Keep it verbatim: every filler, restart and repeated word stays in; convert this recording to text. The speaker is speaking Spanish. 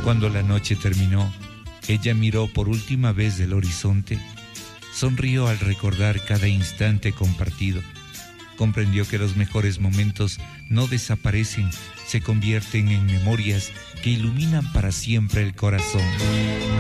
Cuando la noche terminó, ella miró por última vez el horizonte, sonrió al recordar cada instante compartido. Comprendió que los mejores momentos no desaparecen, se convierten en memorias que iluminan para siempre el corazón.